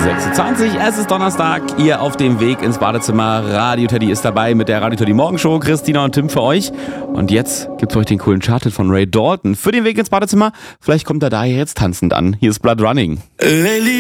6:20 Uhr, es ist Donnerstag, ihr auf dem Weg ins Badezimmer. Radio Teddy ist dabei mit der Radio Teddy Morgenshow. Christina und Tim für euch. Und jetzt gibt's euch den coolen Chart-Hit von Ray Dalton für den Weg ins Badezimmer. Vielleicht kommt er daher jetzt tanzend an. Hier ist Blood Running.